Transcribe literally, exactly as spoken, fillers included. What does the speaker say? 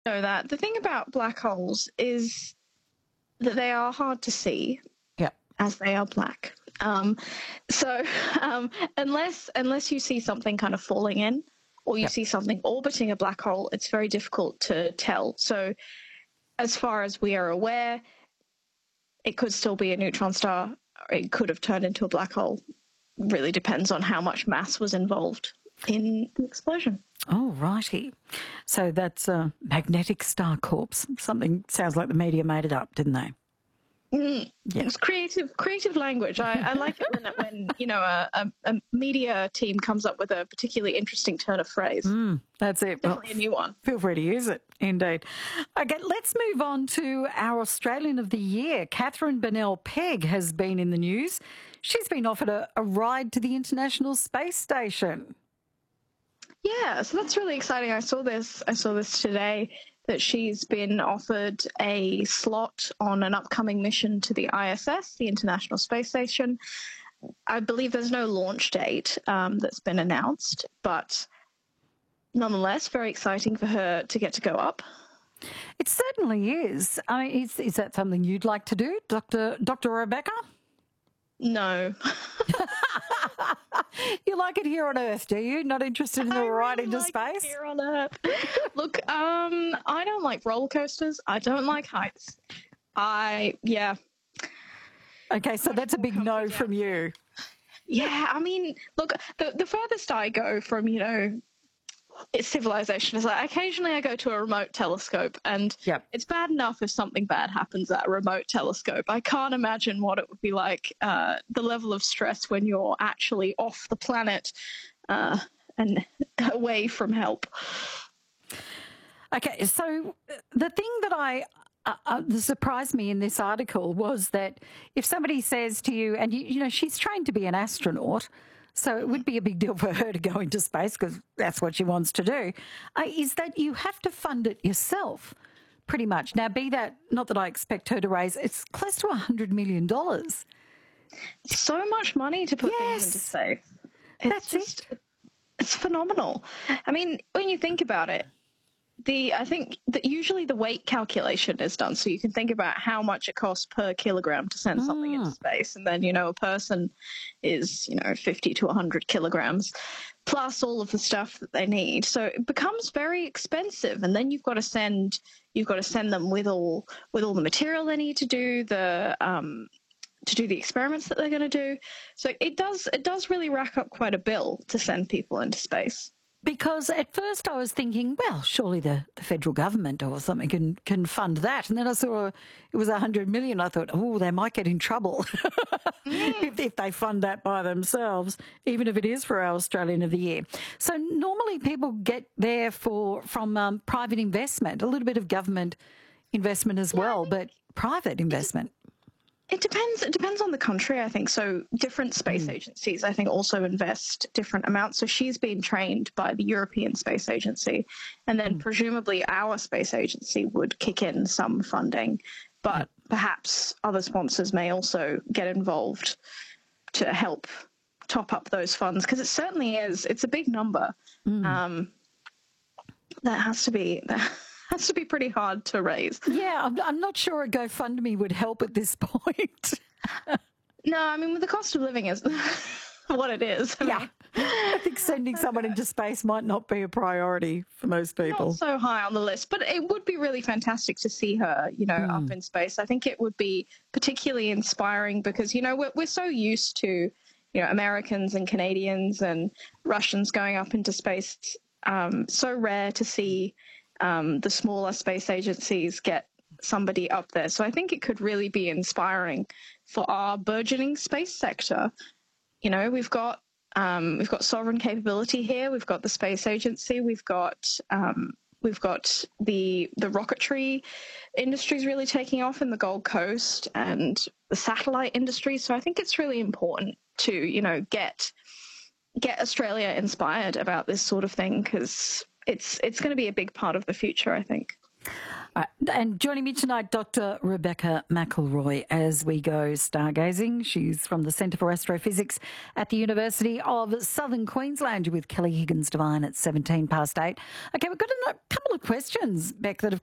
know that. The thing about black holes is that they are hard to see, Yeah. as they are black. Um, so um, unless unless you see something kind of falling in, or you Yep. see something orbiting a black hole, it's very difficult to tell. So as far as we are aware, it could still be a neutron star. Or it could have turned into a black hole. Really depends on how much mass was involved in the explosion. Oh, righty. So that's a magnetic star corpse. Something sounds like the media made it up, didn't they? Mm, Yeah. It's creative, creative language. I, I like it when, when you know a, a, a media team comes up with a particularly interesting turn of phrase. Mm, that's it. Definitely Well, a new one. feel free to use it, indeed. Okay, let's move on to our Australian of the Year. Catherine Bennell-Pegg has been in the news. She's been offered a, a ride to the International Space Station. Yeah, so that's really exciting. I saw this. I saw this today that she's been offered a slot on an upcoming mission to the I S S, the International Space Station. I believe there's no launch date um, that's been announced, but nonetheless, very exciting for her to get to go up. It certainly is. I mean, is, is that something you'd like to do, Doctor Doctor Rebecca? No. You like it here on Earth, do you? Not interested in a ride really into like space? Here on Earth. Look, um, I don't like roller coasters. I don't like heights. I yeah. Okay, so that's a big no from you. Yeah, I mean, look, the the furthest I go from, you know, it's civilization is like occasionally I go to a remote telescope, and Yep. it's bad enough if something bad happens at a remote telescope. I can't imagine what it would be like, uh, the level of stress when you're actually off the planet uh, and away from help. Okay, so the thing that I uh, uh, that surprised me in this article was that if somebody says to you, and you, you know, she's trained to be an astronaut, so it would be a big deal for her to go into space because that's what she wants to do, uh, is that you have to fund it yourself, pretty much. Now, be that, not that I expect her to raise, it's close to one hundred million dollars. So much money to put Yes. things into space. It's That's just, it. it's phenomenal. I mean, when you think about it, the I think that usually the weight calculation is done, so you can think about how much it costs per kilogram to send something into space, and then, you know, a person is, you know, fifty to one hundred kilograms plus all of the stuff that they need. So it becomes very expensive, and then you've got to send you've got to send them with all with all the material they need to do the um, to do the experiments that they're going to do. So it does it does really rack up quite a bill to send people into space. Because at first I was thinking, well, surely the, the federal government or something can, can fund that. And then I saw it was one hundred million. I thought, oh, they might get in trouble if, if they fund that by themselves, even if it is for our Australian of the Year. So normally people get there for from um, private investment, a little bit of government investment as well, but private investment. It depends. It depends on the country, I think. So different space mm. agencies, I think, also invest different amounts. So she's been trained by the European Space Agency, and then mm. presumably our space agency would kick in some funding, but yep. perhaps other sponsors may also get involved to help top up those funds, because it certainly is. It's a big number. Mm. Um, that has to be. Has to be pretty hard to raise. Yeah, I'm, I'm not sure a GoFundMe would help at this point. No, I mean, the cost of living is what it is. I yeah. mean, I think sending someone into space might not be a priority for most people. Not so high on the list, but it would be really fantastic to see her, you know, mm. up in space. I think it would be particularly inspiring because, you know, we're, we're so used to, you know, Americans and Canadians and Russians going up into space. Um, so rare to see Um, the smaller space agencies get somebody up there. So I think it could really be inspiring for our burgeoning space sector. You know, we've got um, we've got sovereign capability here. We've got the space agency. We've got um, we've got the the rocketry industry is really taking off in the Gold Coast, and the satellite industry. So I think it's really important to, you know, get get Australia inspired about this sort of thing, because it's it's going to be a big part of the future, I think. All right. And joining me tonight, Doctor Rebecca McElroy, as we go stargazing. She's from the Centre for Astrophysics at the University of Southern Queensland with Kelly Higgins Devine at seventeen past eight. Okay, we've got a couple of questions, Beck, that have